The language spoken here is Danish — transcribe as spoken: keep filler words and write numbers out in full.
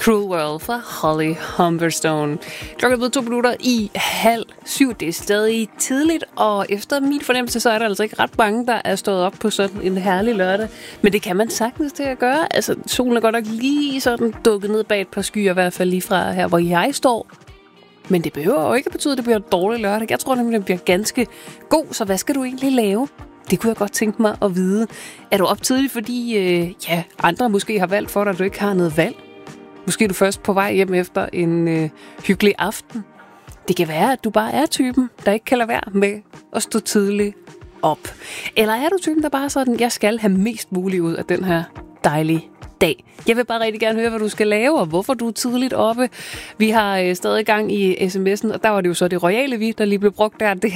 Cruel World fra Holly Humberstone. Klokken er blevet to minutter i halv syv. Det er stadig tidligt, og efter min fornemmelse, så er der altså ikke ret mange, der er stået op på sådan en herlig lørdag. Men det kan man sagtens til at gøre. Altså, solen er godt nok lige sådan dukket ned bag et par skyer, i hvert fald lige fra her, hvor jeg står. Men det behøver jo ikke at betyde, at det bliver en dårlig lørdag. Jeg tror nemlig, det bliver ganske god. Så hvad skal du egentlig lave? Det kunne jeg godt tænke mig at vide. Er du op tidligt, fordi øh, ja, andre måske har valgt for dig, at du ikke har noget valg? Måske er du først på vej hjem efter en øh, hyggelig aften. Det kan være, at du bare er typen, der ikke kan lade være med at stå tidligt op. Eller er du typen, der bare er sådan, jeg skal have mest muligt ud af den her dejlige dag. Jeg vil bare rigtig gerne høre, hvad du skal lave, og hvorfor du er tidligt oppe. Vi har øh, stadig gang i sms'en, og der var det jo så det royale vi, der lige blev brugt der. Det